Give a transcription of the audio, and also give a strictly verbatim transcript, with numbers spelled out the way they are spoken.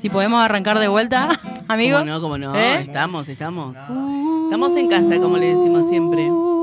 Si podemos arrancar de vuelta, amigo. ¿Cómo no, cómo no? ¿Eh? Estamos, estamos. Estamos en casa, como le decimos siempre.